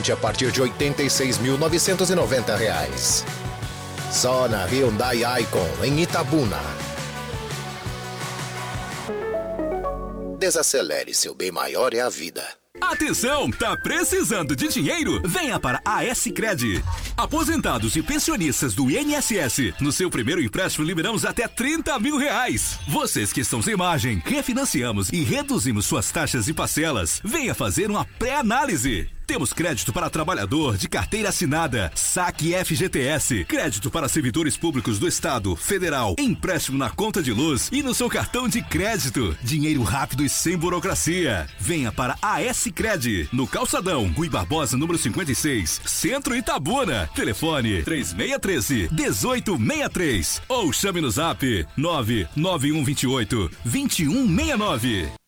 H120 a partir de R$ 86.990. Só na Hyundai Icon, em Itabuna. Desacelere, seu bem maior é a vida. Atenção, tá precisando de dinheiro? Venha para a S-Cred. Aposentados e pensionistas do INSS, no seu primeiro empréstimo liberamos até R$30 mil. Vocês que estão sem margem, refinanciamos e reduzimos suas taxas e parcelas. Venha fazer uma pré-análise. Temos crédito para trabalhador de carteira assinada, saque FGTS, crédito para servidores públicos do Estado, Federal, empréstimo na conta de luz e no seu cartão de crédito. Dinheiro rápido e sem burocracia. Venha para a S-Cred, no Calçadão, Rui Barbosa, número 56, Centro Itabuna. Telefone 3613-1863 ou chame no zap 99128-2169.